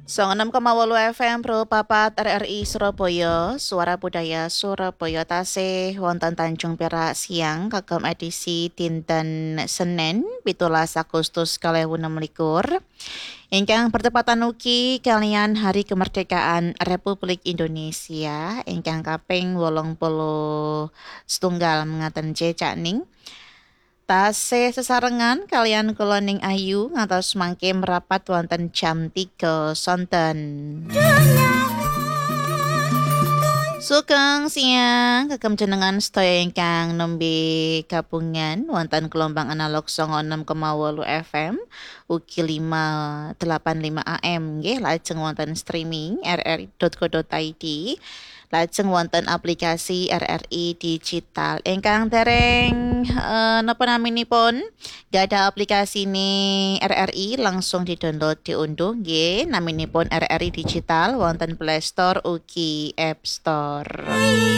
96,8 FM Pro Papat RRI Surabaya, Suara Budaya Surabaya tasih wonten Tanjung Perak siang kagem edisi dinten Senin 17 Agustus 2026. Ingkang bertepatan ugi kalian Hari Kemerdekaan Republik Indonesia ingkang kaping 80 mengaten Cakning. Tasih sesarengan kalian kula ning Ayu ngantos mangke merapat wonten jam 3 sonten. Sugeng siang kagem jenengan sedaya ingkang nembe gabungan wonten gelombang analog 96,8 FM ugi 585 AM nggih lajeng wonten streaming rri.co.id. Lajeng wonten aplikasi RRI Digital. Ingkang dereng napa naminipun gada aplikasi ini RRI langsung di-download diunduh nggih naminipun RRI Digital wonten Play Store ugi App Store.